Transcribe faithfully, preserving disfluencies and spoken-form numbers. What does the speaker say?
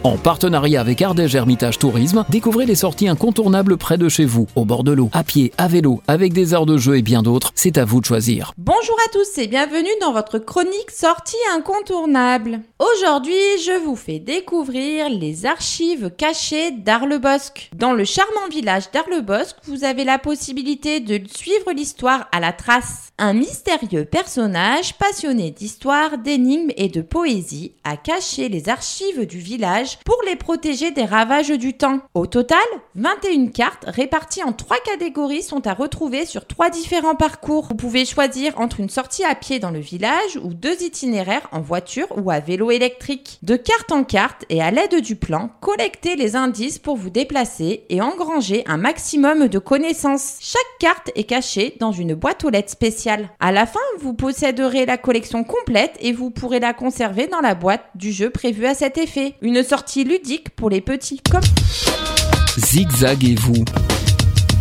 En partenariat avec Ardèche Hermitage Tourisme, découvrez les sorties incontournables près de chez vous, au bord de l'eau, à pied, à vélo, avec des aires de jeu et bien d'autres. C'est à vous de choisir. Bonjour à tous et bienvenue dans votre chronique sortie incontournable. Aujourd'hui, je vous fais découvrir les archives cachées d'Arlebosc. Dans le charmant village d'Arlebosc, vous avez la possibilité de suivre l'histoire à la trace. Un mystérieux personnage passionné d'histoire, d'énigmes et de poésie a caché les archives du village pour les protéger des ravages du temps. Au total, vingt et une cartes réparties en trois catégories sont à retrouver sur trois différents parcours. Vous pouvez choisir entre une sortie à pied dans le village ou deux itinéraires en voiture ou à vélo électrique. De carte en carte et à l'aide du plan, collectez les indices pour vous déplacer et engranger un maximum de connaissances. Chaque carte est cachée dans une boîte aux lettres spéciale. À la fin, vous posséderez la collection complète et vous pourrez la conserver dans la boîte du jeu prévu à cet effet. Une sortie ludique pour les petits comme... Zigzag et vous.